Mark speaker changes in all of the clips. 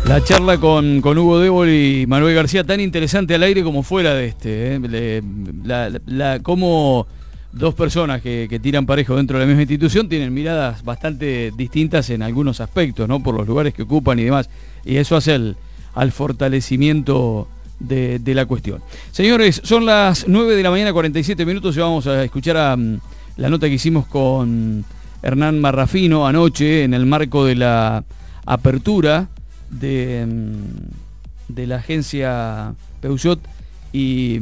Speaker 1: La charla con Hugo Débol y Manuel García, tan interesante al aire como fuera de este. Cómo dos personas que tiran parejo dentro de la misma institución tienen miradas bastante distintas en algunos aspectos, ¿no? Por los lugares que ocupan y demás. Y eso hace al fortalecimiento de la cuestión. Señores, son las 9 de la mañana, 47 minutos, y vamos a escuchar la nota que hicimos con Hernán Marrafino anoche en el marco de la apertura de la agencia Peugeot y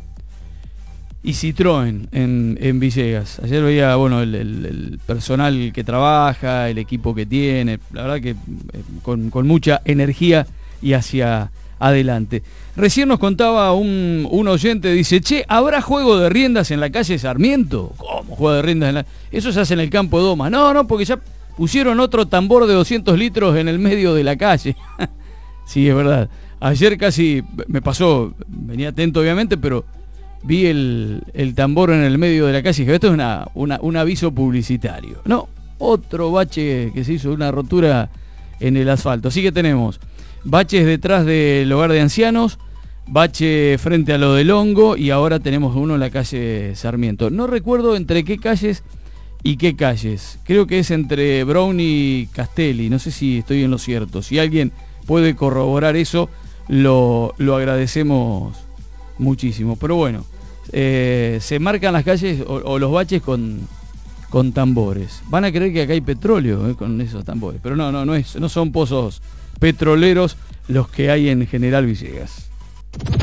Speaker 1: Citroën en Villegas. Ayer veía, bueno, el personal que trabaja, el equipo que tiene, la verdad que con mucha energía y hacia adelante. Recién nos contaba un oyente, dice, che, ¿habrá juego de riendas en la calle Sarmiento? ¿Cómo juego de riendas? Eso se hace en el campo de Doma. No, porque ya pusieron otro tambor de 200 litros en el medio de la calle. Sí, es verdad. Ayer casi me pasó, venía atento obviamente, pero vi el tambor en el medio de la calle y dije, esto es un aviso publicitario. No, otro bache que se hizo, una rotura en el asfalto. Así que tenemos baches detrás del hogar de ancianos, bache frente a lo del Hongo y ahora tenemos uno en la calle Sarmiento. No recuerdo entre qué calles y qué calles. Creo que es entre Brown y Castelli. No sé si estoy en lo cierto. Si alguien puede corroborar eso, lo agradecemos muchísimo. Pero bueno, se marcan las calles o los baches con tambores. Van a creer que acá hay petróleo con esos tambores. Pero no son pozos petroleros los que hay en General Villegas.